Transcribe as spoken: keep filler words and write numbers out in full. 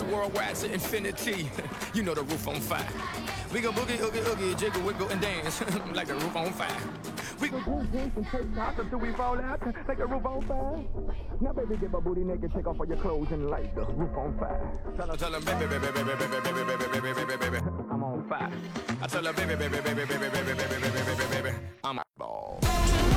worldwide to infinity. You know the roof on fire. We go boogie, oogie, oogie, jiggle, wiggle, and dance like the roof on fire. We go boom, boom, and take shots until we fall out like the roof on fire. Now, baby, get my booty naked, take off all your clothes and light the roof on fire. Tell her, tell her, baby, baby, baby, baby, baby, baby, baby, baby, baby, baby, I'm on fire. I tell her, baby, baby, baby, baby, baby, baby, baby, baby, baby, baby, I'm a ball.